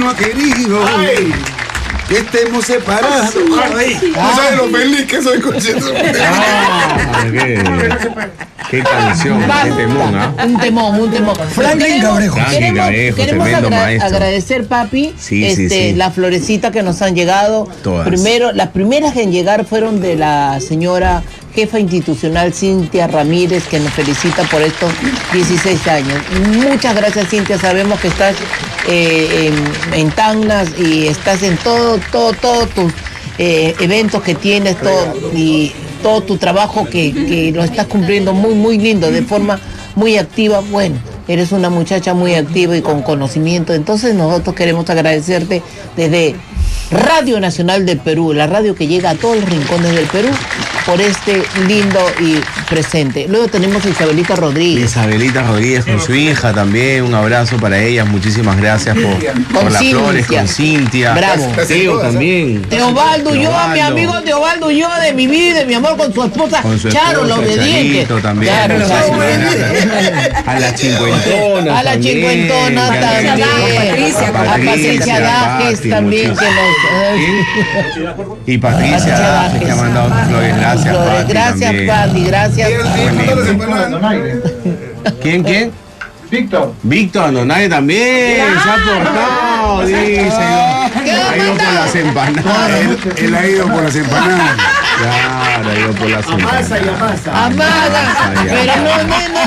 no ha querido. Ay. Que estemos separados. ¿Tú sabes lo feliz que soy con eso? Qué canción, qué temón, ¿ah? Un temón. Franklin Cabrejo. Queremos tremendo maestro. agradecer, papi, Sí. la florecita que nos han llegado. Todas. Primero, las primeras en llegar fueron de la señora jefa institucional Cintia Ramírez, que nos felicita por estos 16 años. Muchas gracias, Cintia. Sabemos que estás en Tacnas y estás en todos tus eventos que tienes, y todo tu trabajo que lo estás cumpliendo muy lindo, de forma muy activa. Bueno, eres una muchacha muy activa y con conocimiento. Entonces nosotros queremos agradecerte desde Radio Nacional del Perú, la radio que llega a todos los rincones del Perú, por este lindo y presente. Luego tenemos a Isabelita Rodríguez. Isabelita Rodríguez con su hija también, un abrazo para ellas, muchísimas gracias por las flores, con Cintia. Bravo. Teo también. Teobaldo Ulloa, mi amigo Teobaldo Ulloa de mi vida y de mi amor, con su esposa Charo, la obediente. Charito también. Claro, a la cincuentona. A la cincuentona también. A Patricia Dajes también, que nos... Y Patricia Dajes, que ha mandado sus flores. Gracias, Pati. Gracias. ¿Quién? Víctor Andonaire también se ha portado, dice. Ha ido por las empanadas. Él ha ido por las empanadas. Claro, ha ido por las empanadas. Amasa. Amada. Pero no